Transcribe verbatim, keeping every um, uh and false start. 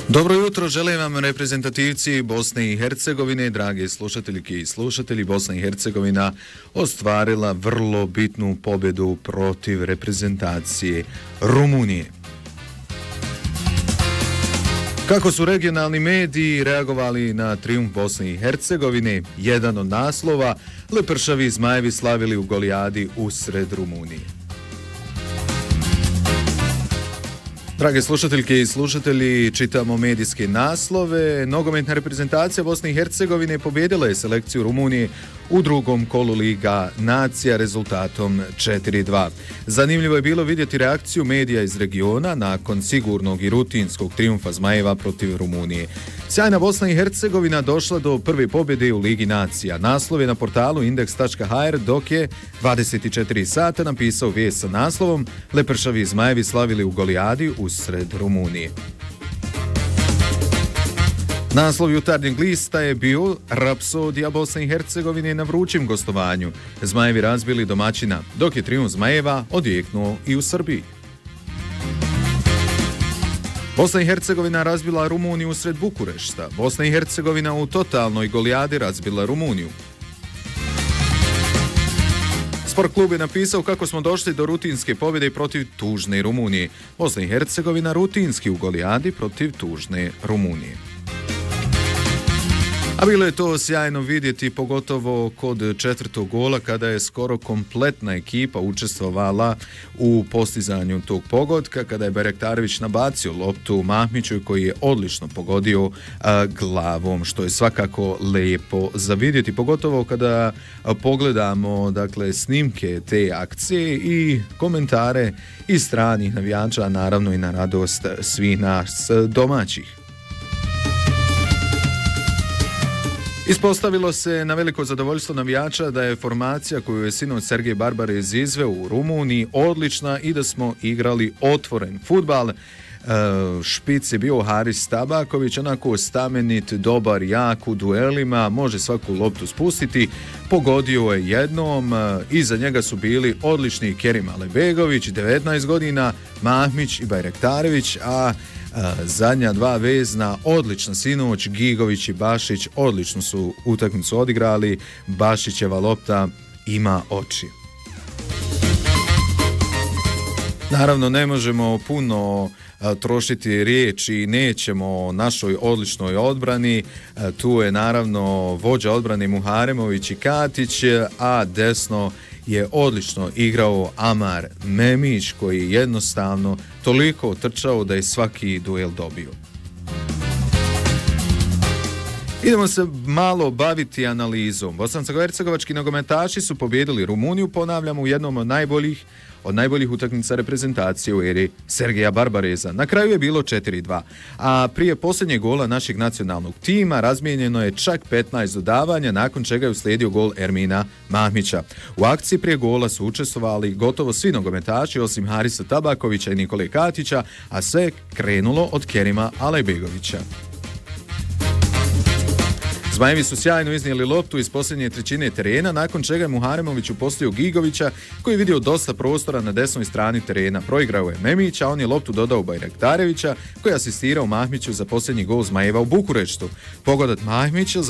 Dobro jutro, želim vam reprezentativci Bosne i Hercegovine, drage slušateljke i slušatelji. Bosna i Hercegovina ostvarila vrlo bitnu pobjedu protiv reprezentacije Rumunije. Kako su regionalni mediji reagovali na trijumf Bosne i Hercegovine, jedan od naslova: lepršavi zmajevi slavili u Golijadi usred Rumunije. Drage slušateljke i slušatelji, čitamo medijske naslove. Nogometna reprezentacija Bosne i Hercegovine pobjedila je selekciju Rumunije u drugom kolu Liga nacija rezultatom četiri dva. Zanimljivo je bilo vidjeti reakciju medija iz regiona nakon sigurnog i rutinskog trijumfa zmajeva protiv Rumunije. Sjajna Bosna i Hercegovina došla do prve pobjede u Ligi nacija. Naslov je na portalu indeks tačka ha er, dok je dvadeset četiri sata napisao vijest sa naslovom: lepršavi zmajevi slavili u Golijadi usred Rumunije. Naslov jutarnjeg lista je bio: rapsodija Bosne i Hercegovine na vrućem gostovanju. Zmajevi razbili domaćina, dok je trijumf zmajeva odjeknuo i u Srbiji. Bosna i Hercegovina razbila Rumuniju usred Bukurešta. Bosna i Hercegovina u totalnoj Golijadi razbila Rumuniju. Sport klub je napisao kako smo došli do rutinske pobjede protiv tužne Rumunije. Bosna i Hercegovina rutinski u Golijadi protiv tužne Rumunije. A bilo je to sjajno vidjeti, pogotovo kod četvrtog gola, kada je skoro kompletna ekipa učestvovala u postizanju tog pogotka, kada je Berektarević nabacio loptu Mahmiću koji je odlično pogodio a, glavom, što je svakako lijepo za vidjeti, pogotovo kada a, pogledamo dakle snimke te akcije i komentare iz stranih navijača, naravno i na radost svih nas domaćih. Ispostavilo se na veliko zadovoljstvo navijača da je formacija koju je sinoć Sergej Barbarez izveo u Rumuniji odlična i da smo igrali otvoren fudbal. Špic je bio Haris Tabaković, onako stamenit, dobar, jak u duelima, može svaku loptu spustiti, pogodio je jednom. Iza njega su bili odlični Kerim Alebegović, devetnaest godina, Mahmić i Bajrektarević, a zadnja dva vezna odlična sinoć, Gigović i Bašić odlično su utakmicu odigrali. Bašićeva lopta ima oči. Naravno, ne možemo puno trošiti riječi, nećemo o našoj odličnoj odbrani. Tu je naravno vođa odbrane Muharemović i Katić, a desno je odlično igrao Amar Memić, koji jednostavno toliko trčao da je svaki duel dobio. Idemo se malo baviti analizom. Bosansko-hercegovački nogometaši su pobijedili Rumuniju, ponavljamo, u jednom od najboljih od najboljih utakmica reprezentacije u eri Sergeja Barbareza. Na kraju je bilo četiri dva, a prije posljednjeg gola našeg nacionalnog tima razmijenjeno je čak petnaest dodavanja, nakon čega je uslijedio gol Ermina Mahmića. U akciji prije gola su učestvovali gotovo svi nogometaši osim Harisa Tabakovića i Nikole Katića, a sve je krenulo od Kerima Alejbegovića. Zmajevi su sjajno iznijeli loptu iz posljednje trećine terena, nakon čega je Muharemović upostio Gigovića, koji je vidio dosta prostora na desnoj strani terena. Proigrao je Memić, a on je loptu dodao Bajrektarevića, koji je asistirao Mahmiću za posljednji gol Zmajeva u Bukureštu. Pogodak Mahmića za